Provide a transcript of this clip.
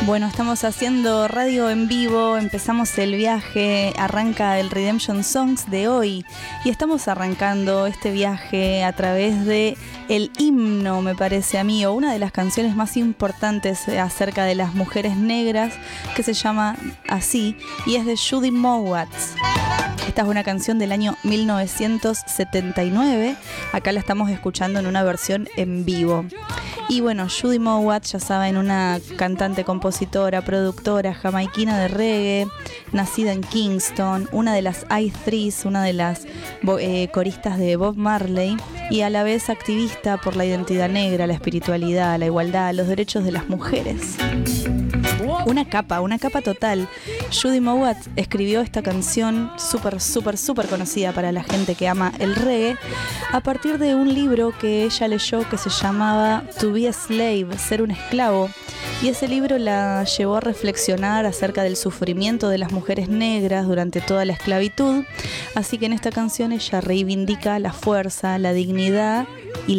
Bueno, estamos haciendo radio en vivo, empezamos el viaje, arranca el Redemption Songs de hoy y estamos arrancando este viaje a través de el himno, me parece a mí, o una de las canciones más importantes acerca de las mujeres negras, que se llama así y es de Judy Mowatts. Esta es una canción del año 1979, acá la estamos escuchando en una versión en vivo. Y bueno, Judy Mowatts, ya saben, una cantante, compositora, productora jamaiquina de reggae, nacida en Kingston, una de las I3s, una de las coristas de Bob Marley, y a la vez activista por la identidad negra, la espiritualidad, la igualdad, los derechos de las mujeres. Una capa total. Judy Mowatts escribió esta canción súper conocida para la gente que ama el reggae a partir de un libro que ella leyó que se llamaba To Be a Slave, ser un esclavo, y ese libro la llevó a reflexionar acerca del sufrimiento de las mujeres negras durante toda la esclavitud, así que en esta canción ella reivindica la fuerza, la dignidad